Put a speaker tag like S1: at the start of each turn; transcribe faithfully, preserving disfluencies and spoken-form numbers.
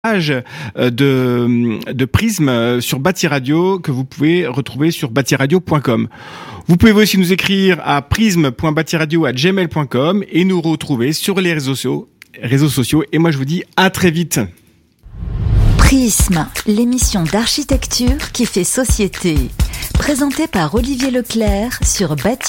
S1: page de, de Prisme sur Bâti Radio que vous pouvez retrouver sur bâti radio point com. Vous pouvez aussi nous écrire à prisme point bâti radio arobase gmail point com et nous retrouver sur les réseaux sociaux, réseaux sociaux. Et moi, je vous dis à très vite.
S2: Prisme, l'émission d'architecture qui fait société. Présentée par Olivier Leclerc sur Bâti